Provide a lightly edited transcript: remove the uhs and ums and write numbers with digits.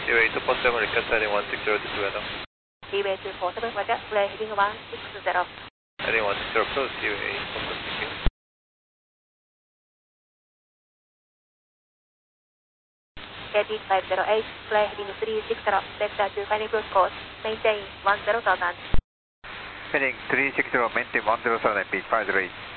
Seaway 247 request heading 160 to weather. Seaway 247 Roger, clear heading 160. Heading 160 close, Seaway 247. Heading 508, clear heading 360, vector to final close course, maintain 10,000. Heading 360, maintain 10,000, repeat 508.